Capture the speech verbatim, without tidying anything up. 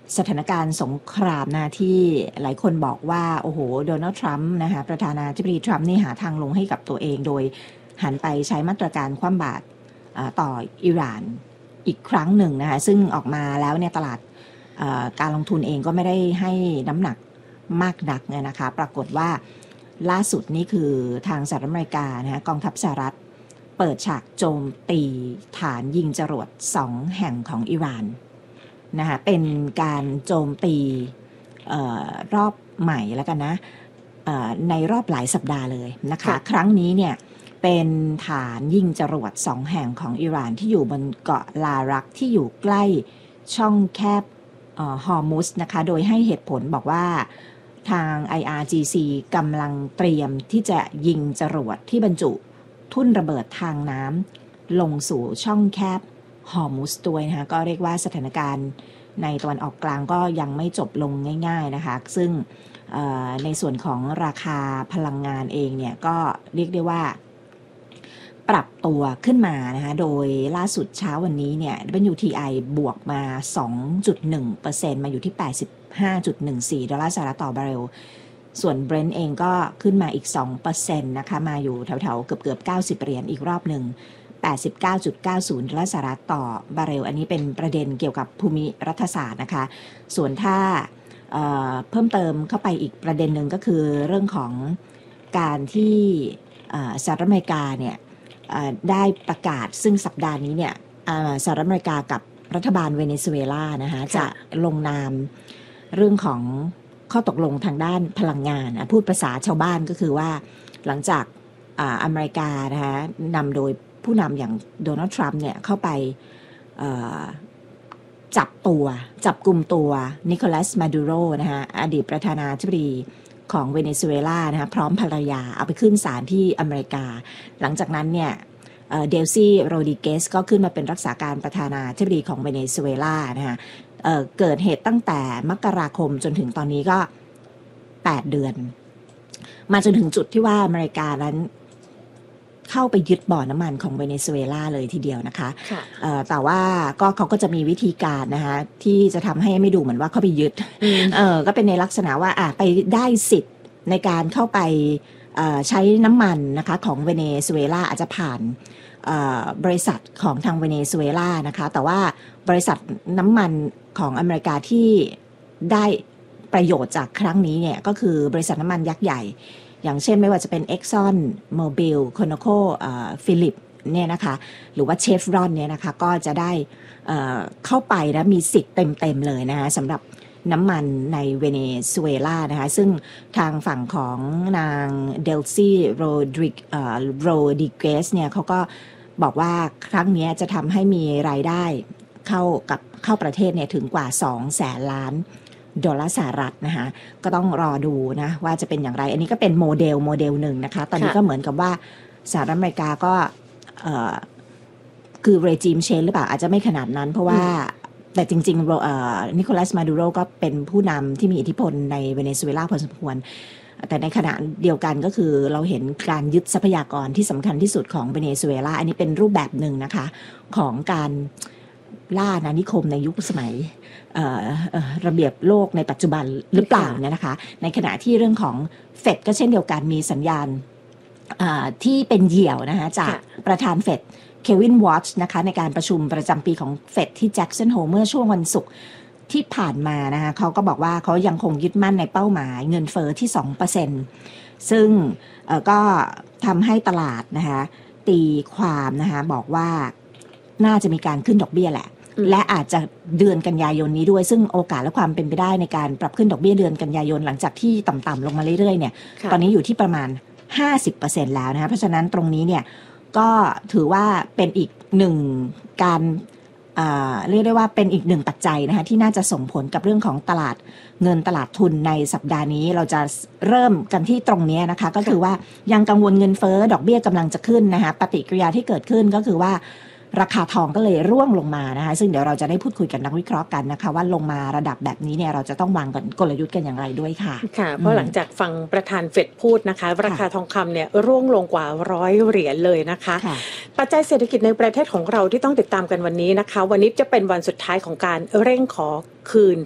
สถานการณ์สงครามนะที่หลายคนบอกว่าโอ้โหโดนัลด์ทรัมป์นะคะประธานาธิบดีทรัมป์นี่หาทางลงให้กับตัวเองโดยหันไปใช้มาตรการคว่ำบาตรต่ออิหร่านอีกครั้งหนึ่งนะคะซึ่งออกมาแล้วเนี่ยตลาดการลงทุนเองก็ไม่ได้ให้น้ำหนักมากนักเนี่ยนะคะปรากฏว่าล่าสุดนี่คือทางสหรัฐอเมริกานะคะกองทัพสหรัฐเปิดฉากโจมตีฐานยิงจรวดสองแห่งของอิหร่านนะคะเป็นการโจมตีเอ่อรอบใหม่แล้วกันนะเอ่อในรอบหลายสัปดาห์เลยนะคะครั้งนี้เนี่ยเป็นฐานยิงจรวดสองแห่งของอิหร่านที่อยู่บนเกาะลารักที่อยู่ใกล้ช่องแคบฮอร์มุซนะคะโดยให้เหตุผลบอกว่าทาง ไอ อาร์ จี ซี กำลังเตรียมที่จะยิงจรวดที่บรรจุทุ่นระเบิดทางน้ำลงสู่ช่องแคบฮอร์มุซด้วยนะคะก็เรียกว่าสถานการณ์ในตะวันออกกลางก็ยังไม่จบลงง่ายๆนะคะซึ่งในส่วนของราคาพลังงานเองเนี่ยก็เรียกได้ว่าปรับตัวขึ้นมานะคะโดยล่าสุดเช้าวันนี้เนี่ย ดับเบิลยู ที ไอ บวกมา สองจุดหนึ่งเปอร์เซ็นต์ มาอยู่ที่ แปดสิบห้าจุดหนึ่งสี่ ดอลลาร์สหรัฐต่อบาร์เรลส่วน Brent เองก็ขึ้นมาอีก สองเปอร์เซ็นต์ นะคะมาอยู่แถวๆเกือบๆเก้าสิบเหรียญอีกรอบหนึ่ง แปดสิบเก้าจุดเก้าศูนย์ ดอลลาร์สหรัฐต่อบาร์เรลอันนี้เป็นประเด็นเกี่ยวกับภูมิรัฐศาสตร์นะคะส่วนถ้า เอ่อ เพิ่มเติมเข้าไปอีกประเด็นหนึ่งก็คือเรื่องของการที่สหรัฐอเมริกาเนี่ยได้ประกาศซึ่งสัปดาห์นี้เนี่ยสหรัฐอเมริกากับรัฐบาลเวเนซุเอลานะคะจะลงนามเรื่องของข้อตกลงทางด้านพลังงานพูดภาษาชาวบ้านก็คือว่าหลังจากอเมริกานะคะนำโดยผู้นำอย่างโดนัลด์ทรัมป์เนี่ยเข้าไปจับตัวจับกลุ่มตัวนิโคลัสมาดูโรนะคะอดีตประธานาธิบดีของเวเนซุเอลานะคะพร้อมภรรยาเอาไปขึ้นศาลที่อเมริกาหลังจากนั้นเนี่ยเดลซี่โรดิเกสก็ขึ้นมาเป็นรักษาการประธานาธิบดีของเวเนซุเอลานะคะเอ่อเกิดเหตุตั้งแต่มกราคมจนถึงตอนนี้ก็แปดเดือนมาจนถึงจุดที่ว่าอเมริกานั้นเข้าไปยึดบ่อน้ำมันของเวเนซุเอลาเลยทีเดียวนะคะแต่ว่าก็เขาก็จะมีวิธีการนะคะที่จะทำให้ไม่ดูเหมือนว่าเข้าไปยึดเออก็เป็นในลักษณะว่าอ่ะไปได้สิทธิ์ในการเข้าไปใช้น้ำมันนะคะของเวเนซุเอลาอาจจะผ่านบริษัทของทางเวเนซุเอลานะคะแต่ว่าบริษัทน้ำมันของอเมริกาที่ได้ประโยชน์จากครั้งนี้เนี่ยก็คือบริษัทน้ำมันยักษ์ใหญ่อย่างเช่นไม่ว่าจะเป็น Exxon Mobil Conoco Phillips เนี่ยนะคะหรือว่า Chevron เนี่ยนะคะก็จะได้เข้าไปและมีสิทธิ์เต็มๆเลยนะคะสำหรับน้ำมันในเวเนซุเอลานะคะซึ่งทางฝั่งของนางเดลซี่โรดริกโรดิเกสเนี่ยเขาก็บอกว่าครั้งนี้จะทำให้มีรายได้เข้ากับเข้าประเทศเนี่ยถึงกว่าสองแสนล้านดอลลาร์สหรัฐนะคะก็ต้องรอดูนะว่าจะเป็นอย่างไรอันนี้ก็เป็นโมเดลโมเดลหนึ่งนะคะตอนนี้ก็เหมือนกับว่าสหรัฐอเมริกาก็คือเรจิมเชนหรือเปล่าอาจจะไม่ขนาดนั้นเพราะว่าแต่จริงๆนิโคลัสมาดูโรก็เป็นผู้นำที่มีอิทธิพลในเวเนซุเอลาพอสมควรแต่ในขณะเดียวกันก็คือเราเห็นการยึดทรัพยากรที่สำคัญที่สุดของเวเนซุเอลาอันนี้เป็นรูปแบบหนึ่งนะคะของการล่าอาณานิคมในยุคสมัยระเบียบโลกในปัจจุบันหรือเปล่าเนี่ยนะคะในขณะที่เรื่องของเฟดก็เช่นเดียวกันมีสัญญาณที่เป็นเหยี่ยวนะคะจากประธานเฟดเควินวอตช์นะคะในการประชุมประจำปีของเฟดที่แจ็คสันโฮเมื่อช่วงวันศุกร์ที่ผ่านมานะคะเขาก็บอกว่าเขายังคงยึดมั่นในเป้าหมายเงินเฟ้อที่ สองเปอร์เซ็นต์ ซึ่งก็ทำให้ตลาดนะคะตีความนะคะบอกว่าน่าจะมีการขึ้นดอกเบี้ยแหละและอาจจะเดือนกันยายนนี้ด้วยซึ่งโอกาสและความเป็นไปได้ในการปรับขึ้นดอกเบี้ยเดือนกันยายนหลังจากที่ต่ำๆลงมาเรื่อยๆเนี่ยตอนนี้อยู่ที่ประมาณ ห้าสิบเปอร์เซ็นต์ แล้วนะคะเพราะฉะนั้นตรงนี้เนี่ยก็ถือว่าเป็นอีกหนึ่งการเรียกได้ว่าเป็นอีกหนึ่งปัจจัยนะคะที่น่าจะส่งผลกับเรื่องของตลาดเงินตลาดทุนในสัปดาห์นี้เราจะเริ่มกันที่ตรงนี้นะคะก็คือว่ายังกังวลเงินเฟ้อดอกเบี้ยกำลังจะขึ้นนะคะปฏิกิริยาที่เกิดขึ้นก็คือว่าราคาทองก็เลยร่วงลงมานะคะซึ่งเดี๋ยวเราจะได้พูดคุยกับนักวิเคราะห์กันนะคะว่าลงมาระดับแบบนี้เนี่ยเราจะต้องวางกลยุทธ์กันอย่างไรด้วยค่ะค่ะเพราะหลังจากฟังประธานเฟดพูดนะคะราคาทองคำเนี่ยร่วงลงกว่าร้อยเหรียญเลยนะคะปัจจัยเศรษฐกิจในประเทศของเราที่ต้องติดตามกันวันนี้นะคะวันนี้จะเป็นวันสุดท้ายของการเร่งขอคืน